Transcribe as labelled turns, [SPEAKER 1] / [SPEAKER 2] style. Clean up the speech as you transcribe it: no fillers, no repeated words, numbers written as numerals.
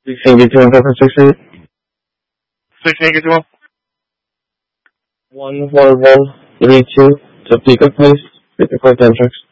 [SPEAKER 1] 1682 Pepper Street.
[SPEAKER 2] 1682?
[SPEAKER 1] 11132 Topeka Place, 54 Demtrix.